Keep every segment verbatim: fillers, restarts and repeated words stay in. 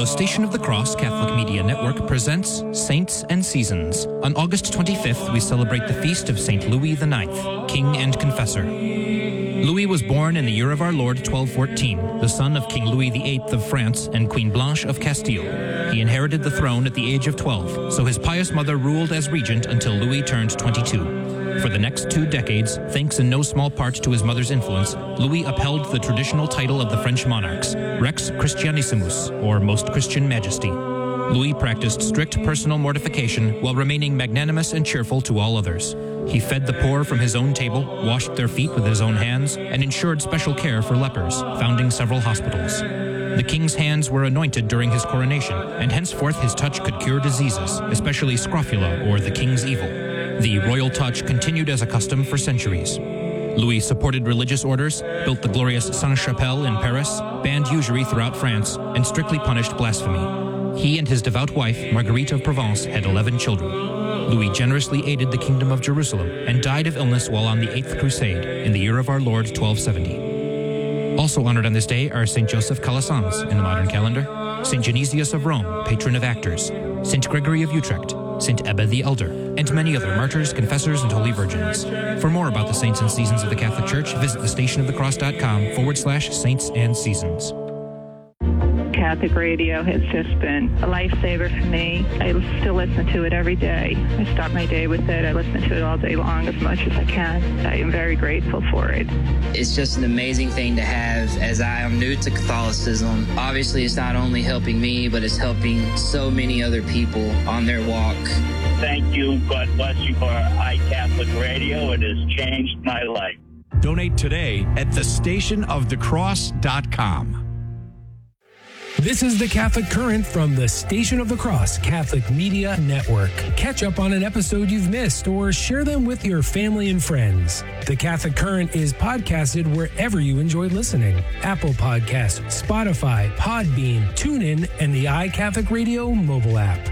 The Station of the Cross Catholic Media Network presents Saints and Seasons. On August twenty-fifth, we celebrate the feast of Saint Louis the Ninth, King and Confessor. Louis was born in the year of our Lord twelve fourteen, the son of King Louis the Eighth of France and Queen Blanche of Castile. He inherited the throne at the age of twelve, so his pious mother ruled as regent until Louis turned twenty-two. For the next two decades, thanks in no small part to his mother's influence, Louis upheld the traditional title of the French monarchs, Rex Christianissimus, or Most Christian Majesty. Louis practiced strict personal mortification while remaining magnanimous and cheerful to all others. He fed the poor from his own table, washed their feet with his own hands, and ensured special care for lepers, founding several hospitals. The king's hands were anointed during his coronation, and henceforth his touch could cure diseases, especially scrofula, or the king's evil. The royal touch continued as a custom for centuries. Louis supported religious orders, built the glorious Sainte-Chapelle in Paris, banned usury throughout France, and strictly punished blasphemy. He and his devout wife, Marguerite of Provence, had eleven children. Louis generously aided the Kingdom of Jerusalem and died of illness while on the Eighth Crusade in the year of our Lord twelve seventy. Also honored on this day are Saint Joseph Calasanz in the modern calendar, Saint Genesius of Rome, patron of actors, Saint Gregory of Utrecht, Saint Ebba the Elder, and many other martyrs, confessors, and holy virgins. For more about the saints and seasons of the Catholic Church, visit thestationofthecross.com forward slash saints and seasons. Catholic radio has just been a lifesaver for me. I still listen to it every day. I start my day with it. I listen to it all day long as much as I can. I am very grateful for it. It's just an amazing thing to have, as I am new to Catholicism. Obviously, it's not only helping me, but it's helping so many other people on their walk. Thank you. God bless you for iCatholic Radio. It has changed my life. Donate today at the station of the cross dot com. This is the Catholic Current from the Station of the Cross Catholic Media Network. Catch up on an episode you've missed or share them with your family and friends. The Catholic Current is podcasted wherever you enjoy listening. Apple Podcasts, Spotify, Podbean, TuneIn, and the iCatholic Radio mobile app.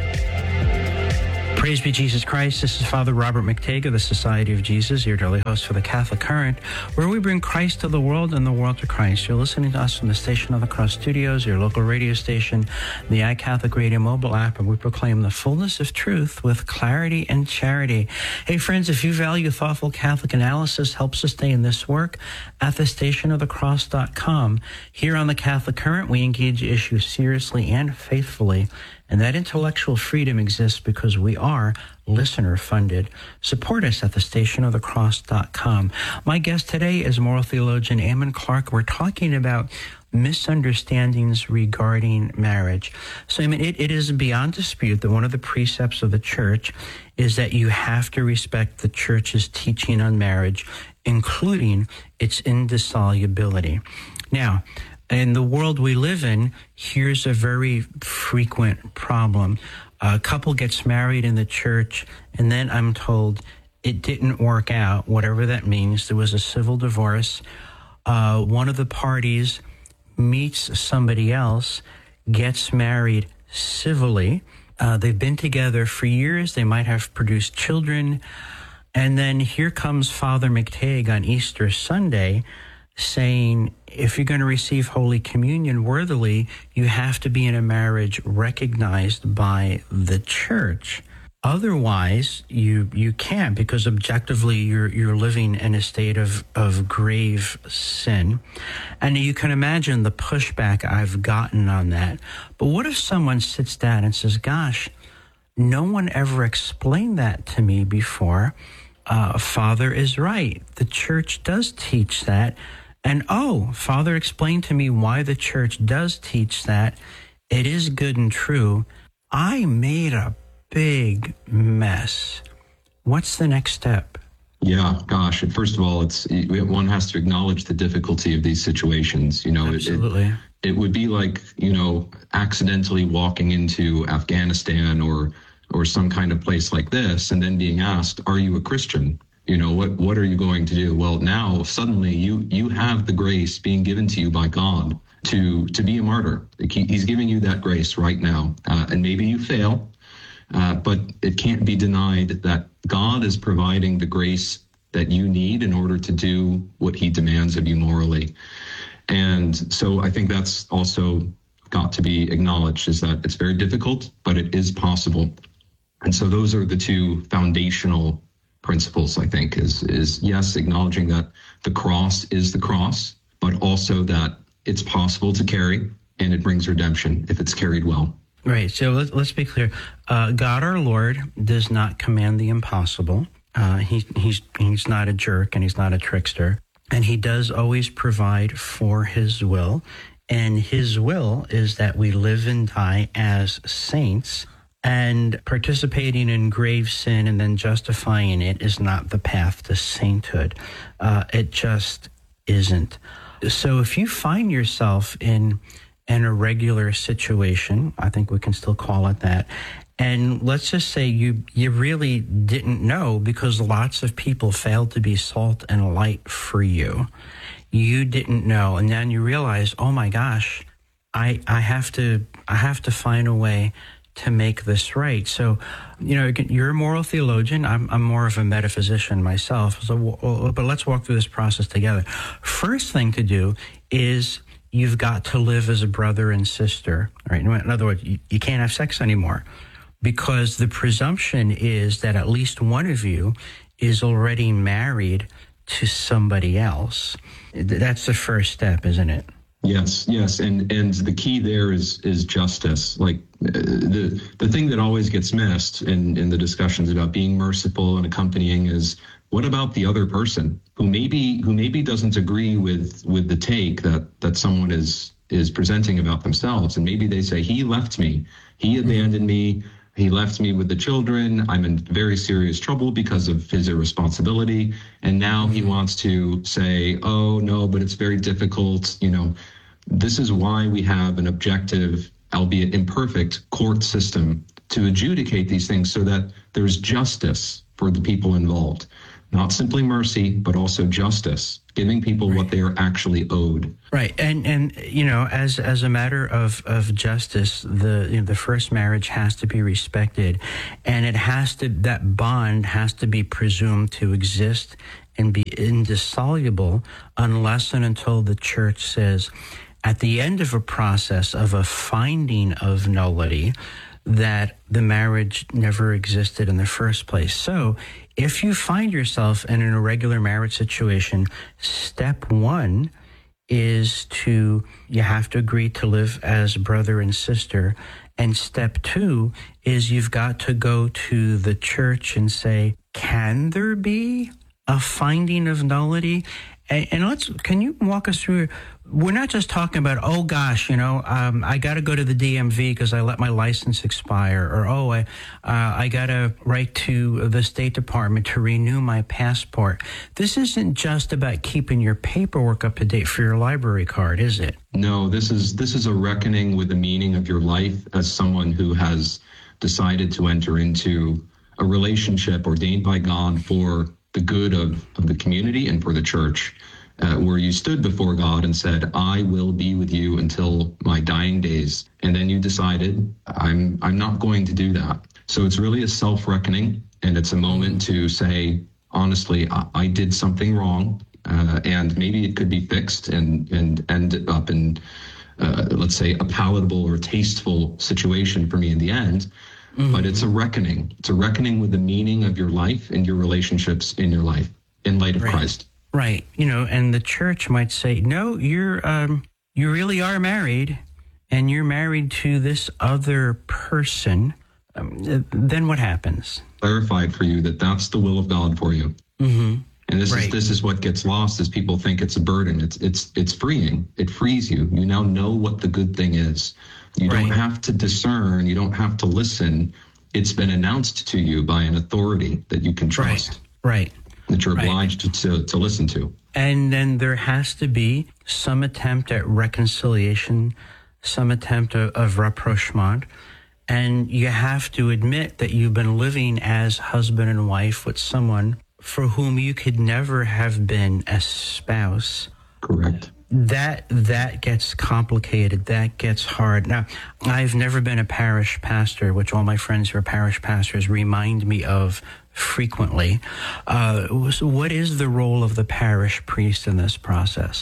Praise be Jesus Christ. This is Father Robert McTague of the Society of Jesus, your daily host for the Catholic Current, where we bring Christ to the world and the world to Christ. You're listening to us from the Station of the Cross Studios, your local radio station, the iCatholic Radio mobile app, and we proclaim the fullness of truth with clarity and charity. Hey, friends, if you value thoughtful Catholic analysis, help sustain this work at the station of the cross dot com. Here on the Catholic Current, we engage issues seriously and faithfully. And that intellectual freedom exists because we are listener-funded. Support us at the station of the cross dot com. My guest today is moral theologian Eamon Clark. We're talking about misunderstandings regarding marriage. So, I mean, it, it is beyond dispute that one of the precepts of the Church is that you have to respect the Church's teaching on marriage, including its indissolubility. Now, in the world we live in, here's a very frequent problem. A couple gets married in the church, and then I'm told it didn't work out, whatever that means. There was a civil divorce. Uh, one of the parties meets somebody else, gets married civilly. Uh, they've been together for years. They might have produced children. And then here comes Father McTague on Easter Sunday saying, if you're going to receive Holy Communion worthily, you have to be in a marriage recognized by the Church. Otherwise, you you can't, because objectively you're you're living in a state of, of grave sin. And you can imagine the pushback I've gotten on that. But what if someone sits down and says, gosh, no one ever explained that to me before. Uh, Father is right. The Church does teach that. And, oh, Father explained to me why the Church does teach that. It is good and true. I made a big mess. What's the next step? Yeah, gosh. First of all, it's one has to acknowledge the difficulty of these situations. You know, Absolutely. It, it, it would be like, you know, accidentally walking into Afghanistan or or some kind of place like this and then being asked, are you a Christian? You know, what what are you going to do? Well, now suddenly you you have the grace being given to you by God to to be a martyr. He's giving you that grace right now. Uh, and maybe you fail, uh, but it can't be denied that God is providing the grace that you need in order to do what he demands of you morally. And so I think that's also got to be acknowledged, is that it's very difficult, but it is possible. And so those are the two foundational principles, I think, is, is yes, acknowledging that the cross is the cross, but also that it's possible to carry and it brings redemption if it's carried well. Right. So let's, let's be clear. Uh, God, our Lord, does not command the impossible. Uh, he, he's, he's not a jerk and he's not a trickster. And he does always provide for his will. And his will is that we live and die as saints. And participating in grave sin and then justifying it is not the path to sainthood. Uh, it just isn't. So if you find yourself in an irregular situation, I think we can still call it that, and let's just say you you really didn't know because lots of people failed to be salt and light for you. You didn't know, and then you realize, oh my gosh, I I have to I have to find a way to make this right. So, you know, you're a moral theologian. I'm, I'm more of a metaphysician myself. So, but let's walk through this process together. First thing to do is you've got to live as a brother and sister. Right? In other words, you, you can't have sex anymore because the presumption is that at least one of you is already married to somebody else. That's the first step, isn't it? Yes, yes, and and the key there is is justice. Like uh, the the thing that always gets missed in in the discussions about being merciful and accompanying is, what about the other person who maybe who maybe doesn't agree with with the take that that someone is is presenting about themselves, and maybe they say, he left me, he abandoned me, he left me with the children, I'm in very serious trouble because of his irresponsibility, and now he wants to say, oh no, but it's very difficult. You know, this is why we have an objective, albeit imperfect, court system to adjudicate these things so that there's justice for the people involved. Not simply mercy, but also justice, giving people right. what they are actually owed. Right, and and you know, as as a matter of, of justice, the you know, the first marriage has to be respected, and it has to that bond has to be presumed to exist and be indissoluble, unless and until the church says, at the end of a process of a finding of nullity, that the marriage never existed in the first place. So if you find yourself in an irregular marriage situation, step one is to, you have to agree to live as brother and sister. And step two is you've got to go to the church and say, can there be a finding of nullity? And, and let's, can you walk us through, we're not just talking about, oh gosh, you know, um, I got to go to the D M V because I let my license expire, or oh, I, uh, I got to write to the State Department to renew my passport. This isn't just about keeping your paperwork up to date for your library card, is it? No, this is this is a reckoning with the meaning of your life as someone who has decided to enter into a relationship ordained by God for the good of, of the community and for the church. Uh, where you stood before God and said, I will be with you until my dying days. And then you decided, I'm I'm not going to do that. So it's really a self-reckoning, and it's a moment to say, honestly, I, I did something wrong, uh, and maybe it could be fixed and, and end up in, uh, let's say, a palatable or tasteful situation for me in the end. Mm-hmm. But it's a reckoning. It's a reckoning with the meaning of your life and your relationships in your life in light of right. Christ. Right. You know, and the church might say, no, you're, um, you really are married, and you're married to this other person. Um, then what happens? Clarified for you that that's the will of God for you. Mm-hmm. And this right. is this is what gets lost, is people think it's a burden. It's it's it's freeing. It frees you. You now know what the good thing is. You right. don't have to discern. You don't have to listen. It's been announced to you by an authority that you can trust. Right. Right. That you're right. obliged to, to listen to. And then there has to be some attempt at reconciliation, some attempt of, of rapprochement. And you have to admit that you've been living as husband and wife with someone for whom you could never have been a spouse. Correct. That that gets complicated. That gets hard. Now, I've never been a parish pastor, which all my friends who are parish pastors remind me of frequently. Uh, so what is the role of the parish priest in this process?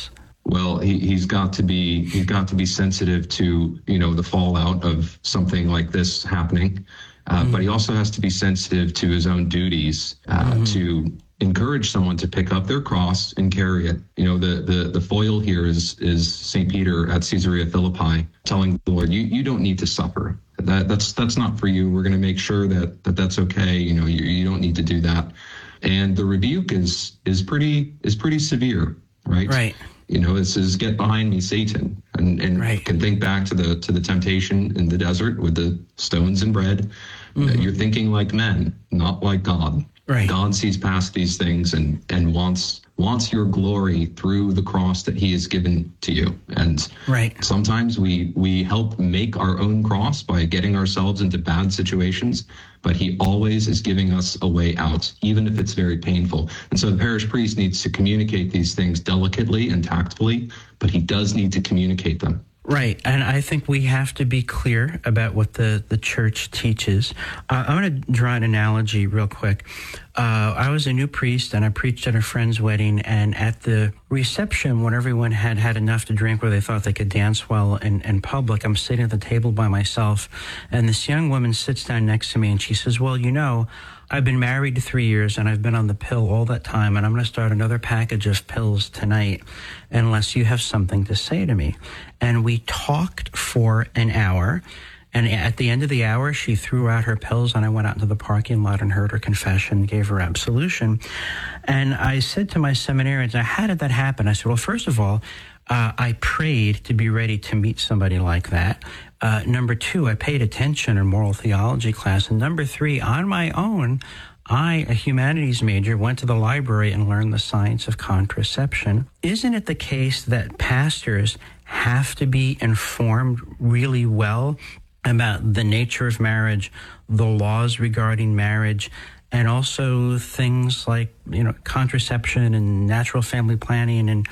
well, he, he's got to be he's got to be sensitive to, you know, the fallout of something like this happening. Uh, mm-hmm. But he also has to be sensitive to his own duties uh, mm-hmm. to encourage someone to pick up their cross and carry it. You know, the the the foil here is is Saint Peter at Caesarea Philippi telling the Lord, you you don't need to suffer. That that's that's not for you. We're going to make sure that, that that's okay. You know, you you don't need to do that. And the rebuke is is pretty is pretty severe, right? Right. You know, this is get behind me, Satan, and and right. can think back to the to the temptation in the desert with the stones and bread. Mm-hmm. You're thinking like men, not like God. Right. God sees past these things and and wants wants your glory through the cross that he has given to you. And right. sometimes we we help make our own cross by getting ourselves into bad situations, but he always is giving us a way out, even if it's very painful. And so the parish priest needs to communicate these things delicately and tactfully, but he does need to communicate them. Right, and I think we have to be clear about what the, the church teaches. Uh, I'm going to draw an analogy real quick. Uh, I was a new priest, and I preached at a friend's wedding, and at the reception, when everyone had had enough to drink where they thought they could dance well in, in public, I'm sitting at the table by myself, and this young woman sits down next to me, and she says, well, you know, I've been married three years, and I've been on the pill all that time, and I'm going to start another package of pills tonight unless you have something to say to me. And we talked for an hour, and at the end of the hour, she threw out her pills, and I went out into the parking lot and heard her confession, gave her absolution. And I said to my seminarians, now, how did that happen? I said, well, first of all, uh, I prayed to be ready to meet somebody like that. Uh, number two, I paid attention in moral theology class. And number three, on my own, I, a humanities major, went to the library and learned the science of contraception. Isn't it the case that pastors have to be informed really well about the nature of marriage, the laws regarding marriage, and also things like, you know, contraception and natural family planning and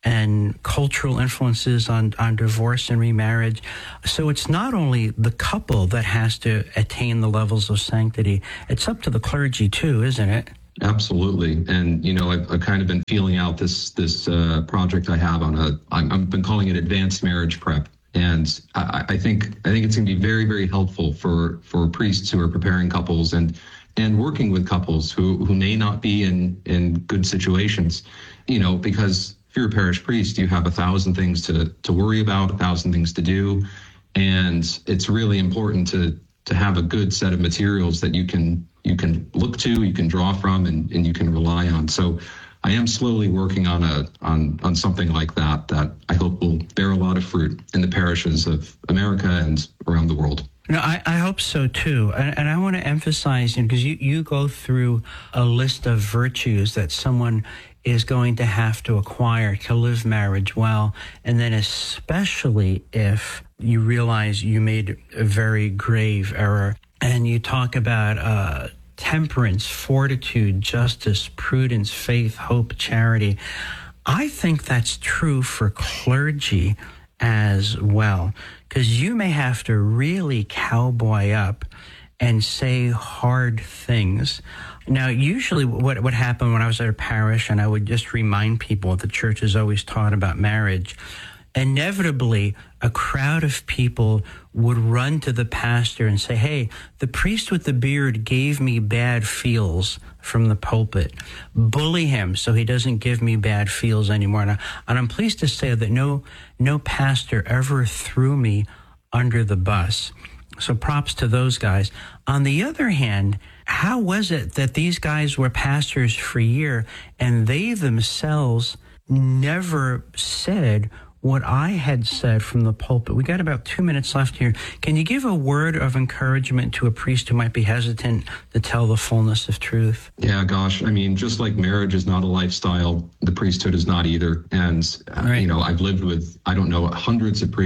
and cultural influences on, on divorce and remarriage? So it's not only the couple that has to attain the levels of sanctity, it's up to the clergy too, isn't it? Absolutely. And, you know, I've, I've kind of been feeling out this this uh, project I have on a, I'm, I've been calling it advanced marriage prep. And I, I think I think it's going to be very, very helpful for, for priests who are preparing couples and and working with couples who, who may not be in, in good situations, you know, because if you're a parish priest, you have a thousand things to, to worry about, a thousand things to do. And it's really important to to have a good set of materials that you can you can look to, you can draw from, and, and you can rely on. So I am slowly working on a on, on something like that that I hope will bear a lot of fruit in the parishes of America and around the world. No, I, I hope so too. And, and I want to emphasize, you know, because you, you go through a list of virtues that someone is going to have to acquire to live marriage well. And then especially if you realize you made a very grave error, and you talk about uh, temperance, fortitude, justice, prudence, faith, hope, charity. I think that's true for clergy as well, because you may have to really cowboy up and say hard things. Now, usually what would happen when I was at a parish and I would just remind people what the church has always taught about marriage, inevitably a crowd of people would run to the pastor and say, hey, the priest with the beard gave me bad feels from the pulpit. Bully him so he doesn't give me bad feels anymore. And, I, and I'm pleased to say that no, no pastor ever threw me under the bus. So props to those guys. On the other hand, how was it that these guys were pastors for a year and they themselves never said what I had said from the pulpit? We got about two minutes left here. Can you give a word of encouragement to a priest who might be hesitant to tell the fullness of truth? Yeah, gosh. I mean, just like marriage is not a lifestyle, the priesthood is not either. And, uh, right. you know, I've lived with, I don't know, hundreds of priests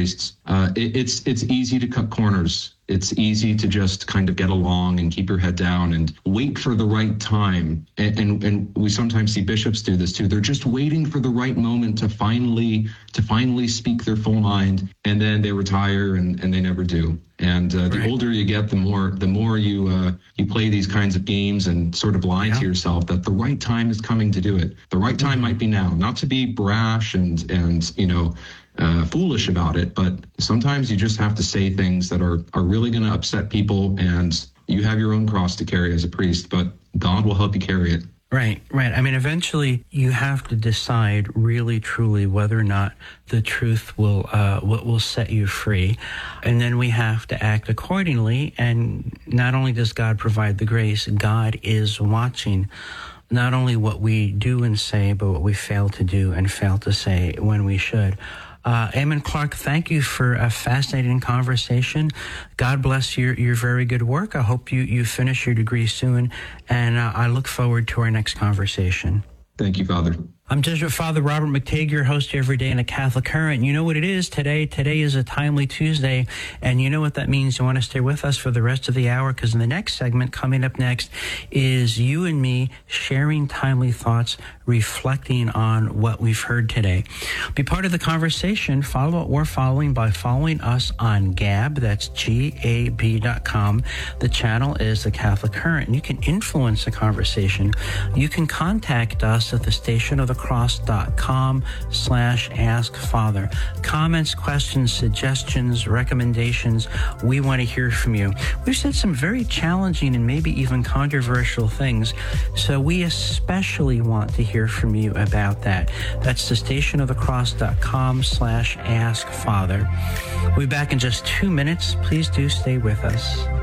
uh, it, it's it's easy to cut corners. It's easy to just kind of get along and keep your head down and wait for the right time. And, and and we sometimes see bishops do this too. They're just waiting for the right moment to finally to finally speak their full mind, and then they retire and, and they never do. And uh, the Right. older you get, the more the more you uh, you play these kinds of games and sort of lie Yeah. to yourself that the right time is coming to do it. The right time might be now, not to be brash and and you know. Uh, foolish about it, but sometimes you just have to say things that are, are really going to upset people, and you have your own cross to carry as a priest, but God will help you carry it. Right, right. I mean, eventually you have to decide really, truly whether or not the truth will uh, what will set you free. And then we have to act accordingly. And not only does God provide the grace, God is watching not only what we do and say, but what we fail to do and fail to say when we should. Uh, Eamon Clark, thank you for a fascinating conversation. God bless your, your very good work. I hope you, you finish your degree soon, and uh, I look forward to our next conversation. Thank you, Father. I'm Jesuit Father Robert McTague, your host every day in a Catholic Current. You know what it is today. Today is a timely Tuesday, and you know what that means. You want to stay with us for the rest of the hour, because in the next segment, coming up next, is you and me sharing timely thoughts, reflecting on what we've heard today. Be part of the conversation. Follow what we're following by following us on Gab. That's G A B dot com. The channel is the Catholic Current, and you can influence the conversation. You can contact us at the Station of the Cross.com slash Ask Father. Comments, questions, suggestions, recommendations, we want to hear from you. We've said some very challenging and maybe even controversial things, so we especially want to hear from you about that. That's the Station of the Cross.com slash Ask Father. We'll be back in just two minutes. Please do stay with us.